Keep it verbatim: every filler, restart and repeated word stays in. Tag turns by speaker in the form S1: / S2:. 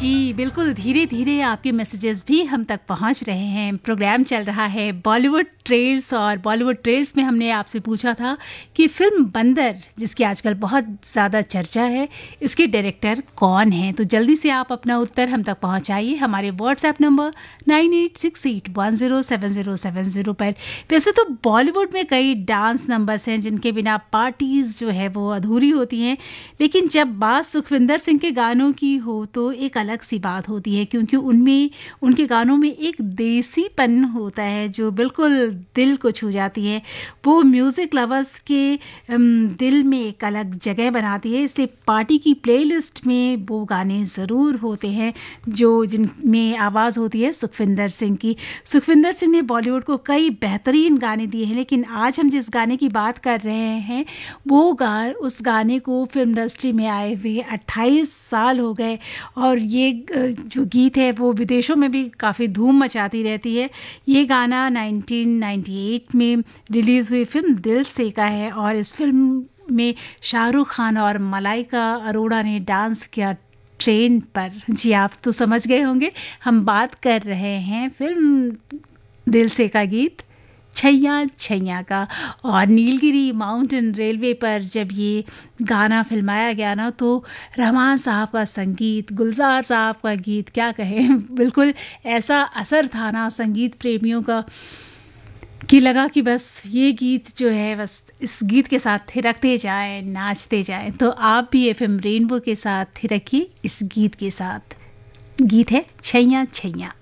S1: जी बिल्कुल, धीरे-धीरे आपके मैसेजेस भी हम तक पहुंच रहे हैं। प्रोग्राम चल रहा है बॉलीवुड ट्रेल्स और बॉलीवुड ट्रेल्स में हमने आपसे पूछा था कि फ़िल्म बंदर, जिसकी आजकल बहुत ज़्यादा चर्चा है, इसके डायरेक्टर कौन हैं? तो जल्दी से आप अपना उत्तर हम तक पहुंचाइए हमारे WhatsApp number nine eight six eight one zero seven zero seven zero पर। वैसे तो बॉलीवुड में कई डांस नंबर्स हैं जिनके बिना पार्टीज़ जो है वो अधूरी होती हैं, लेकिन जब बात सुखविंदर सिंह के गानों की हो तो एक अलग सी बात होती है, क्योंकि उनमें उनके गानों में एक देसीपन होता है जो बिल्कुल दिल को छू जाती है। वो म्यूज़िक लवर्स के अम, दिल में एक अलग जगह बनाती है, इसलिए पार्टी की प्लेलिस्ट में वो गाने ज़रूर होते हैं जो जिनमें आवाज़ होती है सुखविंदर सिंह की। सुखविंदर सिंह ने बॉलीवुड को कई बेहतरीन गाने दिए हैं, लेकिन आज हम जिस गाने की बात कर रहे हैं वो गा उस गाने को फिल्म इंडस्ट्री में आए हुए अट्ठाईस साल हो गए और ये जो गीत है वो विदेशों में भी काफ़ी धूम मचाती रहती है। ये गाना नाइनटीन नाइंटी एट में रिलीज़ हुई फिल्म दिल से का है और इस फिल्म में शाहरुख खान और मलाइका अरोड़ा ने डांस किया ट्रेन पर। जी आप तो समझ गए होंगे, हम बात कर रहे हैं फिल्म दिल से का गीत छैया छैया का। और नीलगिरी माउंटेन रेलवे पर जब ये गाना फिल्माया गया ना, तो रहमान साहब का संगीत, गुलजार साहब का गीत, क्या कहें, बिल्कुल ऐसा असर था ना संगीत प्रेमियों का कि लगा कि बस ये गीत जो है बस इस गीत के साथ थिरकते जाएं, नाचते जाएं। तो आप भी एफएम रेनबो के साथ थिरकिए इस गीत के साथ। गीत है छैया छैया।